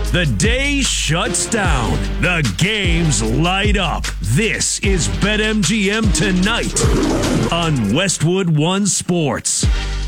The day shuts down. The games light up. This is BetMGM Tonight on Westwood One Sports.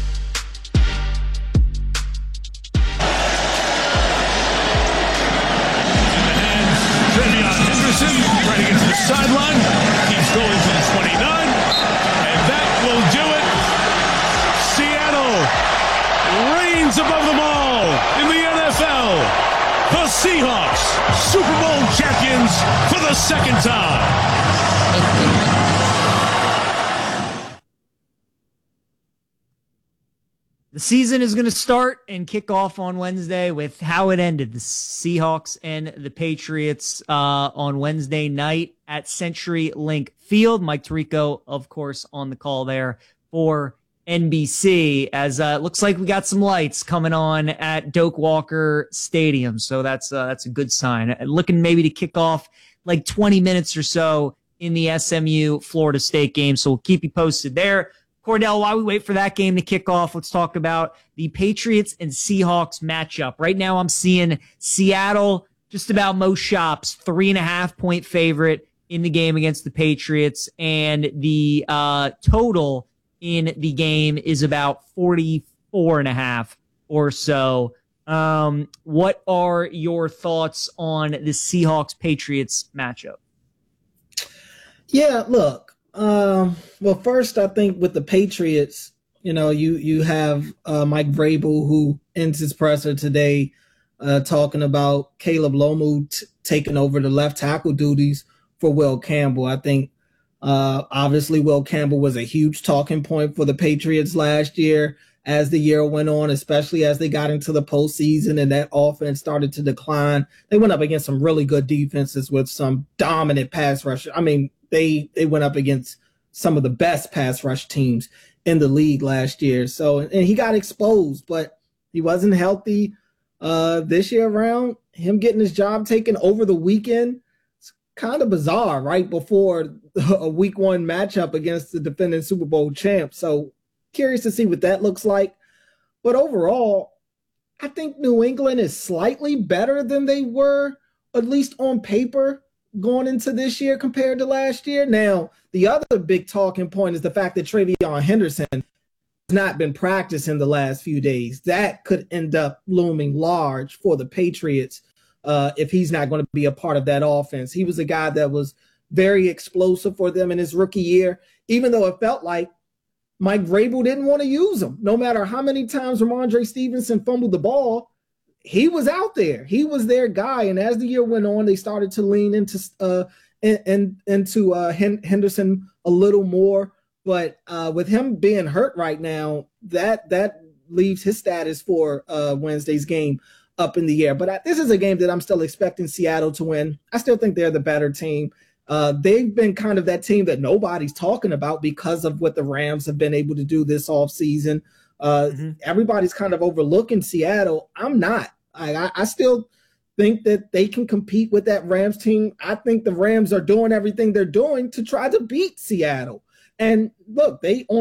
Right against the sideline, keeps going to the 29, and that will do it. Seattle reigns above them all in the NFL. The Seahawks, Super Bowl champions for the second time. The season is going to start and kick off on Wednesday with how it ended. The Seahawks and the Patriots on Wednesday night at CenturyLink Field. Mike Tirico, of course, on the call there for NBC, as it looks like we got some lights coming on at Doak Walker Stadium. So that's a good sign. Looking maybe to kick off like 20 minutes or so in the SMU Florida State game. So we'll keep you posted there. Cordell, while we wait for that game to kick off, let's talk about the Patriots and Seahawks matchup. Right now, I'm seeing Seattle, just about most shops, 3.5-point favorite in the game against the Patriots, and the total in the game is about 44.5 or so. What are your thoughts on the Seahawks-Patriots matchup? Yeah, look. Well, first, I think with the Patriots, you have Mike Vrabel, who ends his presser today talking about Caleb Lomu taking over the left tackle duties for Will Campbell. I think obviously Will Campbell was a huge talking point for the Patriots last year as the year went on, especially as they got into the postseason and that offense started to decline. They went up against some really good defenses with some dominant pass rush. I mean, they went up against some of the best pass rush teams in the league last year. So, and he got exposed, but he wasn't healthy this year around. Him getting his job taken over the weekend, it's kind of bizarre right before a week one matchup against the defending Super Bowl champ. So curious to see what that looks like. But overall, I think New England is slightly better than they were, at least on paper, going into this year compared to last year. Now, the other big talking point is the fact that TreVeyon Henderson has not been practicing the last few days. That could end up looming large for the Patriots if he's not going to be a part of that offense. He was a guy that was very explosive for them in his rookie year, even though it felt like Mike Vrabel didn't want to use him. No matter how many times Ramondre Stevenson fumbled the ball, he was out there. He was their guy. And as the year went on, they started to lean into Henderson a little more. But with him being hurt right now, that leaves his status for Wednesday's game up in the air. But this is a game that I'm still expecting Seattle to win. I still think they're the better team. They've been kind of that team that nobody's talking about because of what the Rams have been able to do this offseason. Everybody's kind of overlooking Seattle. I'm not. I still think that they can compete with that Rams team. I think the Rams are doing everything they're doing to try to beat Seattle. And look, they on